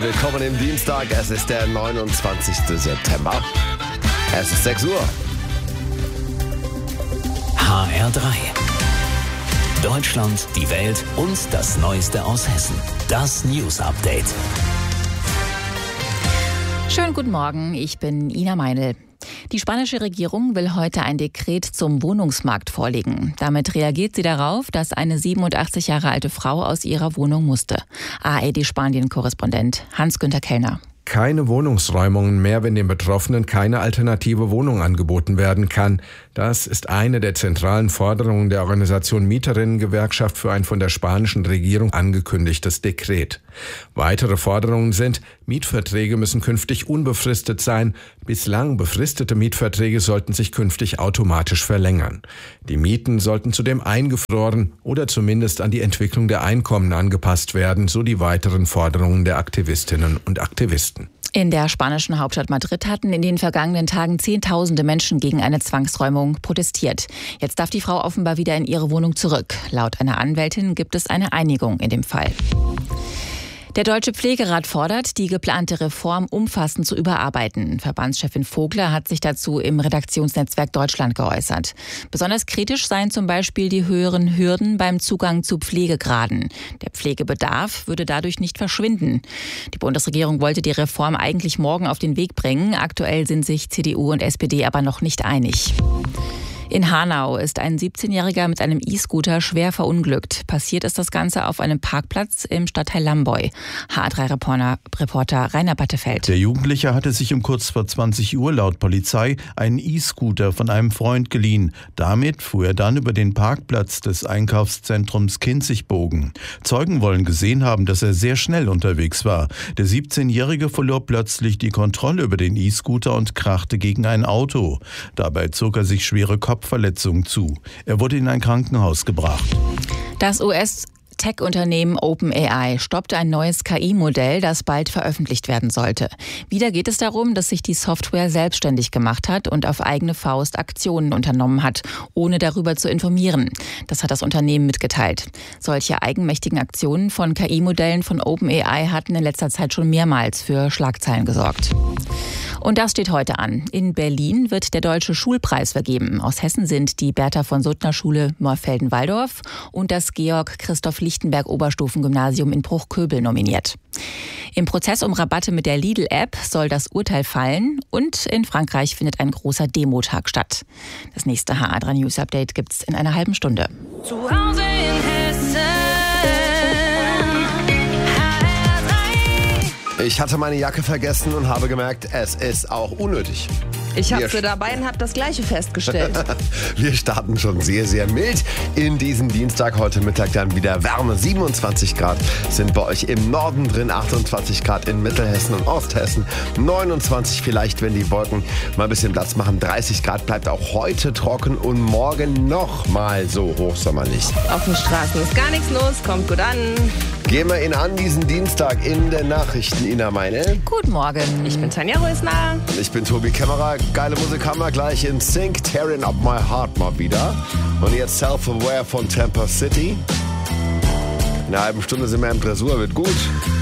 Willkommen im Dienstag, es ist der 29. September. Es ist 6 Uhr. HR3. Deutschland, die Welt und das Neueste aus Hessen. Das News Update. Schönen guten Morgen, ich bin Ina Meinl. Die spanische Regierung will heute ein Dekret zum Wohnungsmarkt vorlegen. Damit reagiert sie darauf, dass eine 87 Jahre alte Frau aus ihrer Wohnung musste. ARD-Spanien-Korrespondent Hans-Günther Kellner. Keine Wohnungsräumungen mehr, wenn den Betroffenen keine alternative Wohnung angeboten werden kann. Das ist eine der zentralen Forderungen der Organisation Mieterinnen-Gewerkschaft für ein von der spanischen Regierung angekündigtes Dekret. Weitere Forderungen sind, Mietverträge müssen künftig unbefristet sein. Bislang befristete Mietverträge sollten sich künftig automatisch verlängern. Die Mieten sollten zudem eingefroren oder zumindest an die Entwicklung der Einkommen angepasst werden, so die weiteren Forderungen der Aktivistinnen und Aktivisten. In der spanischen Hauptstadt Madrid hatten in den vergangenen Tagen Zehntausende Menschen gegen eine Zwangsräumung protestiert. Jetzt darf die Frau offenbar wieder in ihre Wohnung zurück. Laut einer Anwältin gibt es eine Einigung in dem Fall. Der Deutsche Pflegerat fordert, die geplante Reform umfassend zu überarbeiten. Verbandschefin Vogler hat sich dazu im Redaktionsnetzwerk Deutschland geäußert. Besonders kritisch seien zum Beispiel die höheren Hürden beim Zugang zu Pflegegraden. Der Pflegebedarf würde dadurch nicht verschwinden. Die Bundesregierung wollte die Reform eigentlich morgen auf den Weg bringen. Aktuell sind sich CDU und SPD aber noch nicht einig. In Hanau ist ein 17-Jähriger mit einem E-Scooter schwer verunglückt. Passiert ist das Ganze auf einem Parkplatz im Stadtteil Lamboy. HR3-Reporter Rainer Battefeld. Der Jugendliche hatte sich um kurz vor 20 Uhr laut Polizei einen E-Scooter von einem Freund geliehen. Damit fuhr er dann über den Parkplatz des Einkaufszentrums Kinzigbogen. Zeugen wollen gesehen haben, dass er sehr schnell unterwegs war. Der 17-Jährige verlor plötzlich die Kontrolle über den E-Scooter und krachte gegen ein Auto. Dabei zog er sich schwere Kopfverletzungen zu. Er wurde in ein Krankenhaus gebracht. Das US-Tech-Unternehmen OpenAI stoppt ein neues KI-Modell, das bald veröffentlicht werden sollte. Wieder geht es darum, dass sich die Software selbstständig gemacht hat und auf eigene Faust Aktionen unternommen hat, ohne darüber zu informieren. Das hat das Unternehmen mitgeteilt. Solche eigenmächtigen Aktionen von KI-Modellen von OpenAI hatten in letzter Zeit schon mehrmals für Schlagzeilen gesorgt. Und das steht heute an. In Berlin wird der Deutsche Schulpreis vergeben. Aus Hessen sind die Bertha-von-Suttner-Schule Moorfelden-Walldorf und das Georg-Christoph-Lichtenberg-Oberstufengymnasium in Bruchköbel nominiert. Im Prozess um Rabatte mit der Lidl-App soll das Urteil fallen und in Frankreich findet ein großer Demotag statt. Das nächste HR3 News Update gibt's in einer halben Stunde. Zu Hause in Hessen. Ich hatte meine Jacke vergessen und habe gemerkt, es ist auch unnötig. Ich habe sie dabei und habe das Gleiche festgestellt. Wir starten schon sehr, sehr mild in diesen Dienstag. Heute Mittag dann wieder Wärme. 27 Grad sind bei euch im Norden drin, 28 Grad in Mittelhessen und Osthessen, 29 vielleicht, wenn die Wolken mal ein bisschen Platz machen. 30 Grad bleibt auch heute trocken und morgen noch mal so hochsommerlich. Auf den Straßen ist gar nichts los, kommt gut an. Gehen wir ihn an diesen Dienstag in den Nachrichten. Ina Meinl. Guten Morgen. Ich bin Tanja Rösner. Ich bin Tobi Kämmerer. Geile Musik haben wir gleich in Sync. Tearing Up My Heart mal wieder. Und jetzt Self-Aware von Temper City. In einer halben Stunde sind wir im Tresor, wird gut.